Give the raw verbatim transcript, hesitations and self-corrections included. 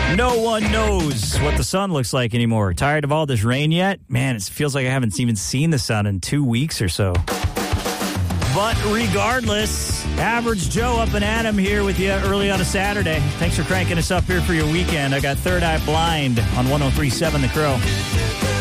No one knows what the sun looks like anymore. Tired of all this rain yet? Man, it feels like I haven't even seen the sun in two weeks or so. But regardless, Average Joe up and Adam here with you early on a Saturday. Thanks for cranking us up here for your weekend. I got Third Eye Blind on one oh three point seven The Crow.